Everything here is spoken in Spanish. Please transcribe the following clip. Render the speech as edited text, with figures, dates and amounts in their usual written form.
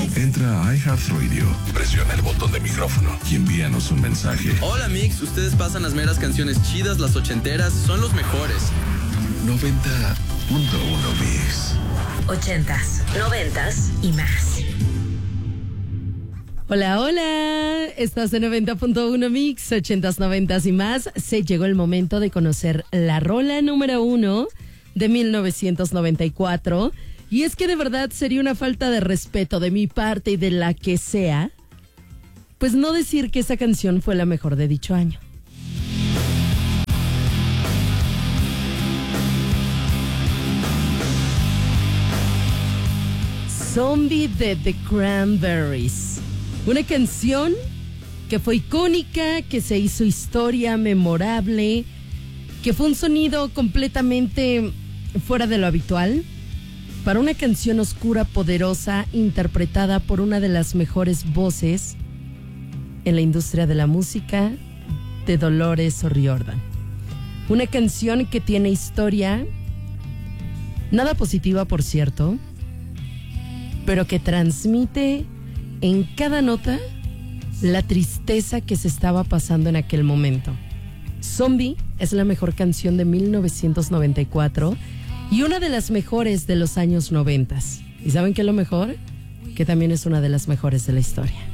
Entra a iHeartRadio, presiona el botón de micrófono y envíanos un mensaje. Hola Mix, ustedes pasan las meras canciones chidas, las ochenteras, son los mejores. 90.1 Mix. 80s, 90s y más. Hola, hola. Estás en 90.1 Mix, 80s, 90s y más. Se llegó el momento de conocer la rola número 1 de 1994. Y es que de verdad sería una falta de respeto de mi parte y de la que sea, pues no decir que esa canción fue la mejor de dicho año. Zombie de The Cranberries. Una canción que fue icónica, que se hizo historia, memorable, que fue un sonido completamente fuera de lo habitual, para una canción oscura, poderosa, interpretada por una de las mejores voces en la industria de la música, de Dolores O'Riordan. Una canción que tiene historia, nada positiva por cierto, pero que transmite en cada nota la tristeza que se estaba pasando en aquel momento. Zombie es la mejor canción de 1994 y una de las mejores de los años 90. ¿Y saben qué es lo mejor? Que también es una de las mejores de la historia.